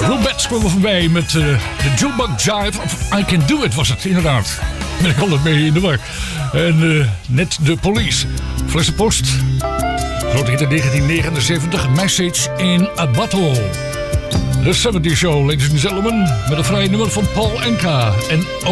Robettes kwam er voorbij met de Jukebox Jive. Of I Can Do It was het, inderdaad. Ben ik altijd mee in de war. En net de Police. Flessenpost. Grote hit in 1979. Message in a Bottle. The 70 Show, ladies and gentlemen. Met een vrije nummer van Paul Anka. En